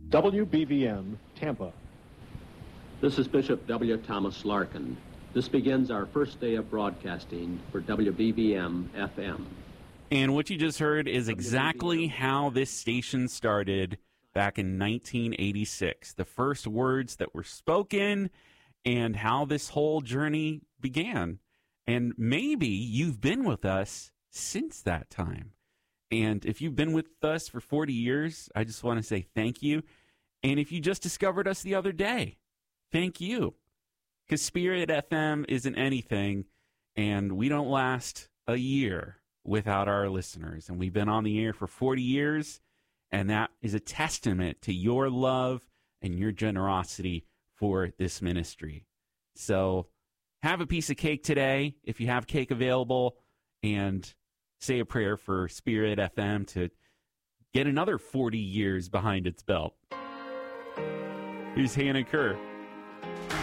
WBVM, Tampa. This is Bishop W. Thomas Larkin. This begins our first day of broadcasting for WBVM FM. And what you just heard is exactly how this station started back in 1986. The first words that were spoken and how this whole journey began. And maybe you've been with us since that time. And if you've been with us for 40 years, I just want to say thank you. And if you just discovered us the other day, thank you. Because Spirit FM isn't anything, and we don't last a year without our listeners. And we've been on the air for 40 years, and that is a testament to your love and your generosity for this ministry. So have a piece of cake today, if you have cake available, and say a prayer for Spirit FM to get another 40 years behind its belt. Here's Hannah Kerr.